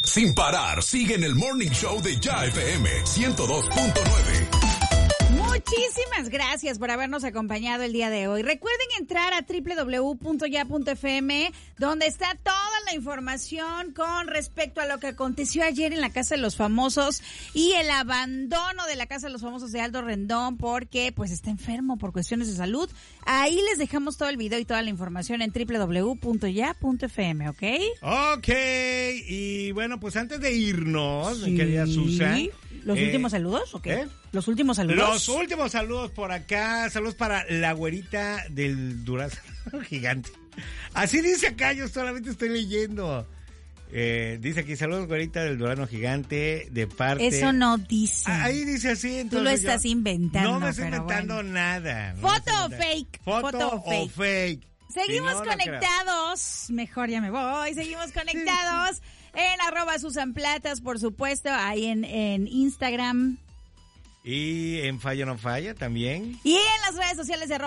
Sin parar, sigue en el Morning Show de Ya FM 102.9. Muchísimas gracias por habernos acompañado el día de hoy. Recuerden entrar a www.ya.fm, donde está toda la información con respecto a lo que aconteció ayer en la Casa de los Famosos y el abandono de la Casa de los Famosos de Aldo Rendón porque pues está enfermo por cuestiones de salud. Ahí les dejamos todo el video y toda la información en www.ya.fm, ¿ok? Ok, y bueno, pues antes de irnos, mi querida Susan. ¿Los últimos saludos o qué? ¿Los últimos saludos? Los últimos saludos por acá. Saludos para la güerita del durazno gigante. Así dice acá, yo solamente estoy leyendo. Dice aquí, saludos güerita del durazno gigante de parte... Eso no dice. Ahí dice así, entonces tú lo estás inventando. No me estoy inventando nada. ¿Foto o fake? ¿Foto o fake? Seguimos conectados. Mejor ya me voy. Seguimos conectados en @SusanPlatas, por supuesto, ahí en Instagram. Y en Falla No Falla también. Y en las redes sociales de